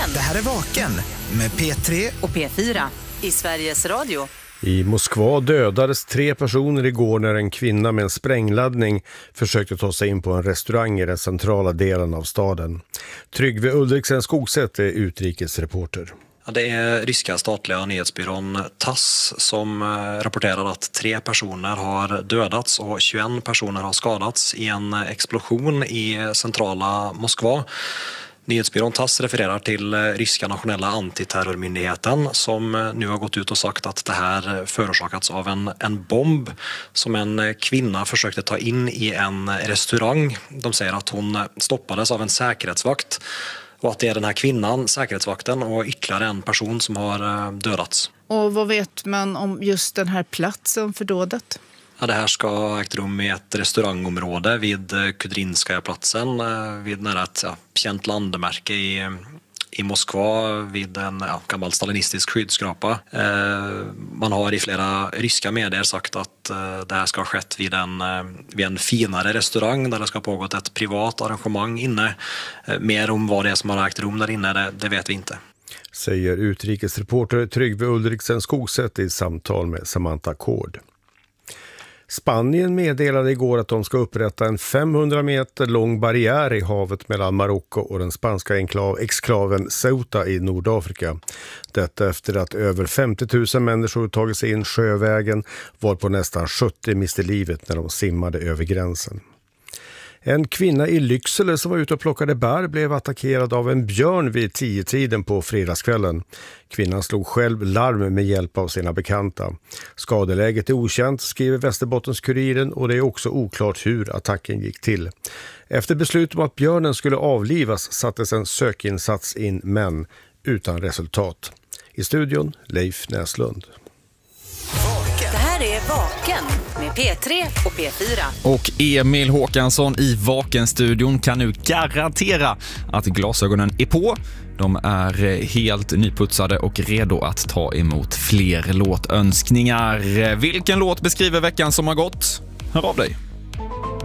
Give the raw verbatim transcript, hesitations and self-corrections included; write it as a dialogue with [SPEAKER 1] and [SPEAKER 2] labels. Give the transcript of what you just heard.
[SPEAKER 1] Vaken.
[SPEAKER 2] Det här är Vaken med P tre
[SPEAKER 1] och P fyra i Sveriges Radio.
[SPEAKER 3] I Moskva dödades tre personer igår när en kvinna med en sprängladdning försökte ta sig in på en restaurang i den centrala delen av staden. Tryggve Ulriksen Skogsätt är utrikesreporter.
[SPEAKER 4] Det är ryska statliga nyhetsbyrån Tass som rapporterar att tre personer har dödats och tjugoett personer har skadats i en explosion i centrala Moskva. Nyhetsbyrån Tass refererar till ryska nationella antiterrormyndigheten som nu har gått ut och sagt att det här förorsakats av en, en bomb som en kvinna försökte ta in i en restaurang. De säger att hon stoppades av en säkerhetsvakt och att det är den här kvinnan, säkerhetsvakten och ytterligare en person som har dödats.
[SPEAKER 5] Och vad vet man om just den här platsen för dådet?
[SPEAKER 4] Ja, det här ska ha ägt rum i ett restaurangområde vid Kudrinskaya-platsen, vid nära ett ja, känt landmärke i, i Moskva, vid en ja, gammal stalinistisk skyddsgrapa. Eh, man har i flera ryska medier sagt att eh, det här ska ha skett vid en, eh, vid en finare restaurang där det ska ha pågått ett privat arrangemang inne. Eh, mer om vad det är som har ägt rum där inne, det, det vet vi inte.
[SPEAKER 3] Säger utrikesreporter Tryggve Ulriksen Skogsätt i samtal med Samantha Kord. Spanien meddelade igår att de ska upprätta en femhundra meter lång barriär i havet mellan Marocko och den spanska enklav, exklaven Ceuta i Nordafrika. Detta efter att över femtio tusen människor tagit sig in sjövägen, var på nästan sjuttio miste livet när de simmade över gränsen. En kvinna i Lycksele som var ute och plockade bär blev attackerad av en björn vid tio-tiden på fredagskvällen. Kvinnan slog själv larm med hjälp av sina bekanta. Skadeläget är okänt, skriver Västerbottens-Kuriren, och det är också oklart hur attacken gick till. Efter beslut om att björnen skulle avlivas sattes en sökinsats in, men utan resultat. I studion Leif Näslund.
[SPEAKER 1] Det här är Vaken med P tre och P fyra.
[SPEAKER 6] Och Emil Håkansson i Vaken-studion kan nu garantera att glasögonen är på. De är helt nyputsade och redo att ta emot fler låtönskningar. Vilken låt beskriver veckan som har gått? Hör av dig.